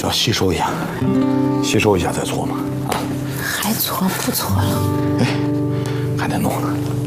要吸收一下，吸收一下再搓嘛，啊。 还搓不搓了？ 哎，还得弄呢。